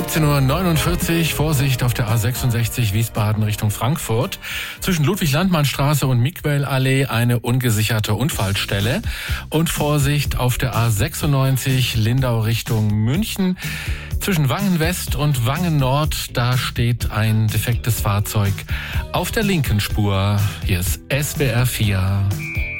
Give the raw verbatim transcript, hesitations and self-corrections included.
siebzehn Uhr neunundvierzig, Vorsicht auf der A sechsundsechzig Wiesbaden Richtung Frankfurt. Zwischen Ludwig-Landmann-Straße und Migwell-Allee eine ungesicherte Unfallstelle. Und Vorsicht auf der A sechsundneunzig Lindau Richtung München. Zwischen Wangen West und Wangen Nord, da steht ein defektes Fahrzeug auf der linken Spur. Hier ist S W R vier.